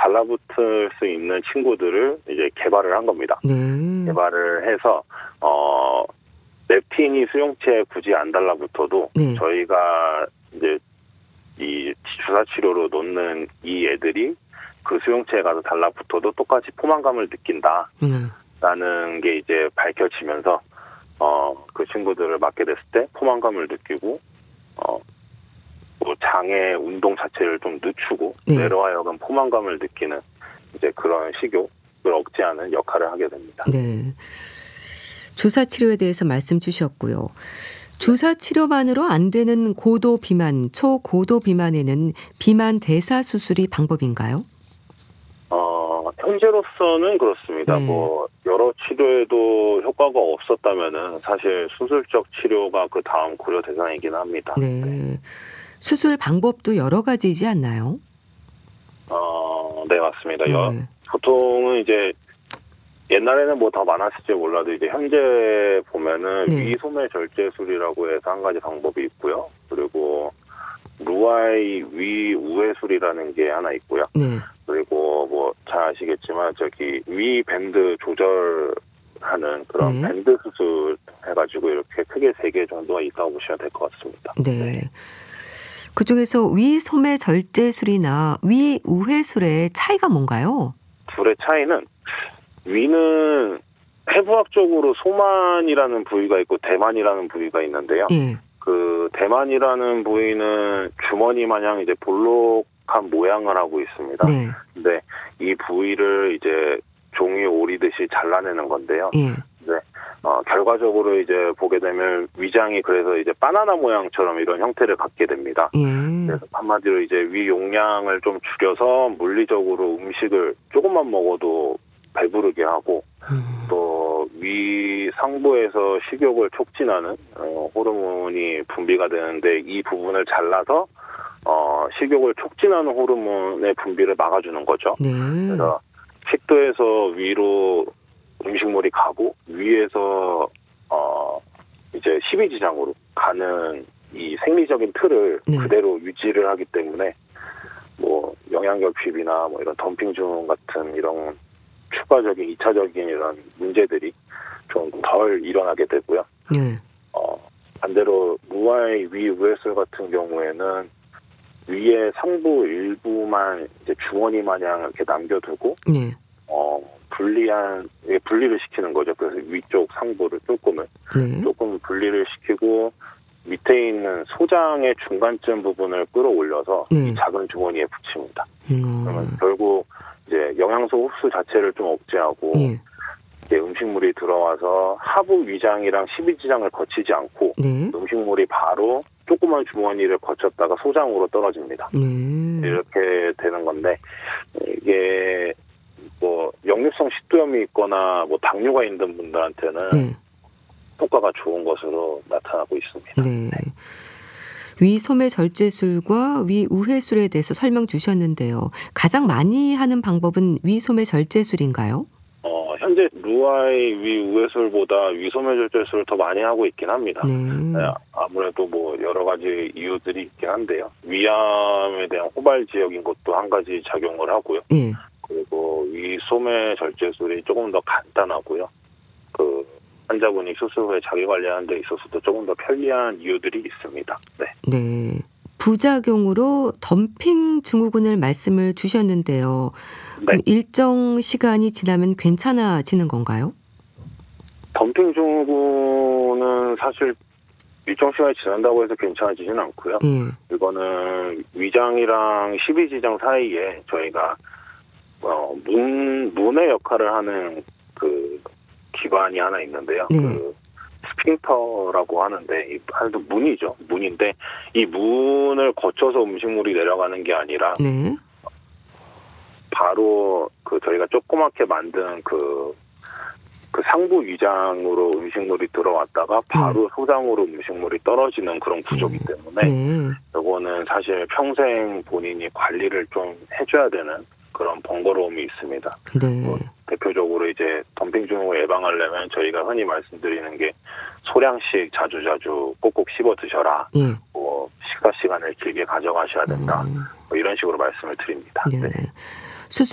달라붙을 수 있는 친구들을 이제 개발을 한 겁니다. 네. 개발을 해서 렙틴이 수용체에 굳이 안 달라붙어도 네. 저희가 이제 이 주사 치료로 놓는 이 애들이 그 수용체에 가서 달라붙어도 똑같이 포만감을 느낀다라는 게 이제 밝혀지면서 그 친구들을 맞게 됐을 때 포만감을 느끼고 뭐 장의 운동 자체를 좀 늦추고 네. 내려하여금 포만감을 느끼는 이제 그런 식욕을 억제하는 역할을 하게 됩니다. 네. 주사 치료에 대해서 말씀 주셨고요. 주사 치료만으로 안 되는 고도 비만, 초고도 비만에는 비만 대사 수술이 방법인가요? 현재로서는 그렇습니다. 네. 뭐 여러 치료에도 효과가 없었다면은 사실 수술적 치료가 그 다음 고려 대상이긴 합니다. 네. 수술 방법도 여러 가지이지 않나요? 네, 맞습니다. 네. 보통은 이제 옛날에는 뭐 더 많았을지 몰라도 이제 현재 보면은 네. 위소매 절제술이라고 해서 한 가지 방법이 있고요. 그리고 루아이 위우회술이라는 게 하나 있고요. 네. 그리고 뭐 잘 아시겠지만 저기 위 밴드 조절하는 그런 네. 밴드 수술 해가지고 이렇게 크게 3개 정도가 있다고 보시면 될 것 같습니다. 네. 그중에서 위소매 절제술이나 위우회술의 차이가 뭔가요? 둘의 차이는 위는 해부학적으로 소만이라는 부위가 있고 대만이라는 부위가 있는데요. 예. 그 대만이라는 부위는 주머니 마냥 이제 볼록한 모양을 하고 있습니다. 네. 근데 이 부위를 이제 종이 오리듯이 잘라내는 건데요. 예. 네. 결과적으로 이제 보게 되면 위장이 그래서 이제 바나나 모양처럼 이런 형태를 갖게 됩니다. 예. 그래서 한마디로 이제 위 용량을 좀 줄여서 물리적으로 음식을 조금만 먹어도 배부르게 하고 또 위 상부에서 식욕을 촉진하는 호르몬이 분비가 되는데 이 부분을 잘라서 식욕을 촉진하는 호르몬의 분비를 막아주는 거죠. 네. 그래서 식도에서 위로 음식물이 가고 위에서 이제 십이지장으로 가는 이 생리적인 틀을 네. 그대로 유지를 하기 때문에 뭐 영양결핍이나 뭐 이런 덤핑 증후군 같은 이런 추가적인 2차적인 이런 문제들이 좀 덜 일어나게 되고요. 네. 반대로 루아이 위우회술 같은 경우에는 위의 상부 일부만 이제 주머니 마냥 이렇게 남겨두고 네. 분리를 시키는 거죠. 그래서 위쪽 상부를 네. 조금 분리를 시키고 밑에 있는 소장의 중간쯤 부분을 끌어올려서 네. 이 작은 주머니에 붙입니다. 그러면 결국 이제 영양소 흡수 자체를 좀 억제하고 예. 이제 음식물이 들어와서 하부 위장이랑 십이지장을 거치지 않고 네. 음식물이 바로 조그만 주머니를 거쳤다가 소장으로 떨어집니다. 이렇게 되는 건데 이게 뭐 역류성 식도염이 있거나 뭐 당뇨가 있는 분들한테는 네. 효과가 좋은 것으로 나타나고 있습니다. 네. 위소매 절제술과 위우회술에 대해서 설명 주셨는데요. 가장 많이 하는 방법은 위소매 절제술인가요? 현재 루아이 위우회술보다 위소매 절제술을 더 많이 하고 있긴 합니다. 네. 아무래도 뭐 여러 가지 이유들이 있긴 한데요. 위암에 대한 호발 지역인 것도 한 가지 작용을 하고요. 예. 그리고 위소매 절제술이 조금 더 간단하고요. 그 환자분이 수술 후에 자기 관리하는 데 있어서도 조금 더 편리한 이유들이 있습니다. 네. 네. 부작용으로 덤핑 증후군을 말씀을 주셨는데요. 그럼 일정 시간이 지나면 괜찮아지는 건가요? 덤핑 증후군은 사실 일정 시간이 지난다고 해서 괜찮아지진 않고요. 예. 이거는 위장이랑 십이지장 사이에 저희가 문의 역할을 하는 그 기관이 하나 있는데요. 네. 그 스핑터라고 하는데 문이죠. 문인데 이 문을 거쳐서 음식물이 내려가는 게 아니라 네. 바로 그 저희가 조그맣게 만든 그 상부 위장으로 음식물이 들어왔다가 바로 소장으로 음식물이 떨어지는 그런 구조이기 때문에 네. 이거는 사실 평생 본인이 관리를 좀 해줘야 되는 그런 번거로움이 있습니다. 네. 대표적으로 이제 덤핑 증후군 예방하려면 저희가 흔히 말씀드리는 게 소량씩 자주자주 꼭꼭 씹어 드셔라. 예. 뭐 식사 시간을 길게 가져가셔야 된다. 뭐 이런 식으로 말씀을 드립니다. 네. 네.